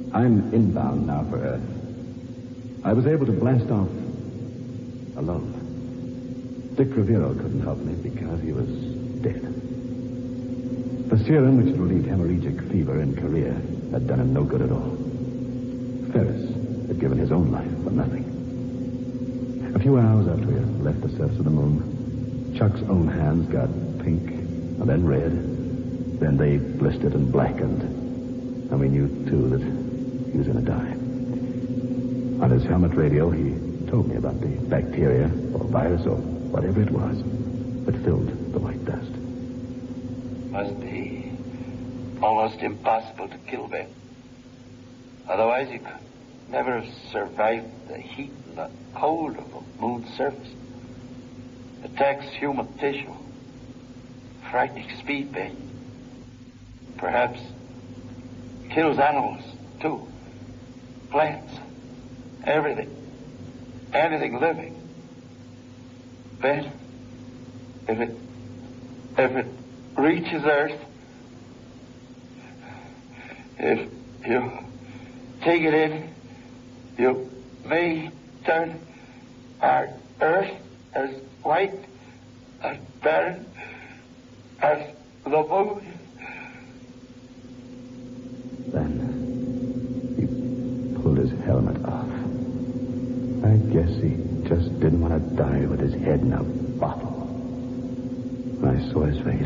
I'm inbound now for Earth. I was able to blast off alone. Dick Rivero couldn't help me because he was dead. The serum which relieved hemorrhagic fever in Korea had done him no good at all. Ferris had given his own life for nothing. A few hours after we had left the surface of the moon, Chuck's own hands got pink and then red. Then they blistered and blackened. And we knew, too, that he was going to die. On his helmet radio, he told me about the bacteria or virus or whatever it was that filled the white dust. Must be almost impossible to kill Ben. Otherwise, he could never have survived the heat and the cold of the moon's surface. Attacks human tissue. Frightening speed, Ben. Perhaps kills animals, too. Plants. Everything. Anything living. Ben, if it reaches Earth, if you take it in, you may turn our Earth as white, as barren, as the moon. Then he pulled his helmet off. I guess he just didn't want to die with his head in a bottle. I saw his face.